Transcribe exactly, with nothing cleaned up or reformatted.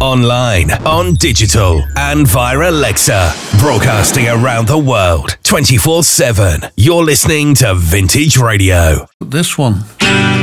online, on digital, and via Alexa. Broadcasting around the world, twenty-four seven. You're listening to Vintage Radio. This one.